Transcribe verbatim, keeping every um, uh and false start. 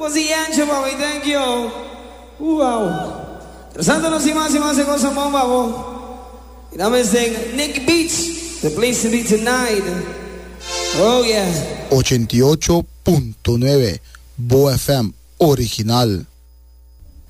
Cozy Ancho, papi, thank you. Wow. Trazándonos y más y más de cosas bomba, bo. Y dame ese Nicky Beach, the place to be tonight. Oh yeah. ochenta y ocho punto nueve Bo F M original.